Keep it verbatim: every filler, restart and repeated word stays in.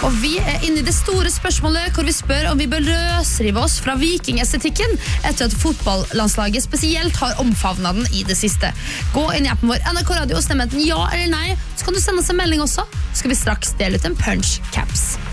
Og vi er inne i det store spørsmålet hvor vi spør om vi bør løsrive oss fra vikingestetikken etter at fotballandslaget spesielt har omfavnet den i det siste. Gå inn i appen vår N R K Radio og stemme enten ja eller nei, så kan du sende oss en melding også, så skal vi straks dele ut en punch caps.